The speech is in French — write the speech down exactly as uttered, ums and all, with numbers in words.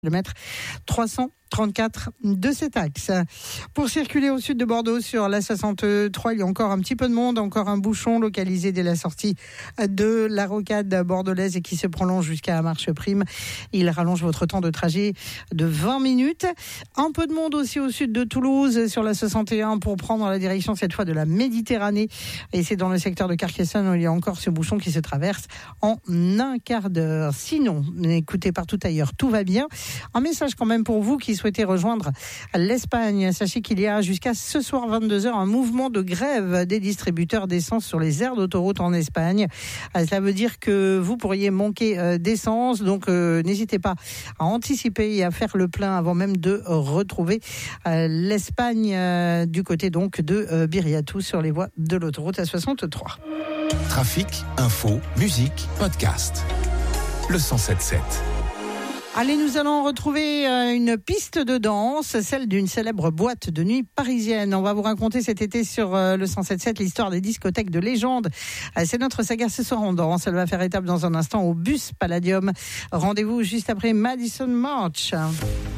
kilomètres trois cent trente-quatre de cet axe. Pour circuler au sud de Bordeaux sur la soixante-trois, il y a encore un petit peu de monde, encore un bouchon localisé dès la sortie de la rocade bordelaise et qui se prolonge jusqu'à Marcheprime. Il rallonge votre temps de trajet de vingt minutes. Un peu de monde aussi au sud de Toulouse sur la soixante et un pour prendre la direction cette fois de la Méditerranée. Et c'est dans le secteur de Carcassonne où il y a encore ce bouchon qui se traverse en un quart d'heure. Sinon, écoutez, partout ailleurs, tout va bien. Un message quand même pour vous qui souhaitez rejoindre l'Espagne. Sachez qu'il y a jusqu'à ce soir vingt-deux heures un mouvement de grève des distributeurs d'essence sur les aires d'autoroute en Espagne. Cela veut dire que vous pourriez manquer d'essence, donc euh, n'hésitez pas à anticiper et à faire le plein avant même de retrouver euh, l'Espagne euh, du côté donc de euh, Biriatou sur les voies de l'autoroute A soixante-trois. Trafic, info, musique, podcast. Le cent sept sept. Allez, nous allons retrouver une piste de danse, celle d'une célèbre boîte de nuit parisienne. On va vous raconter cet été sur le cent sept sept l'histoire des discothèques de légende. C'est notre saga Ce soir on danse. Elle va faire étape dans un instant au Bus Palladium. Rendez-vous juste après Madison March.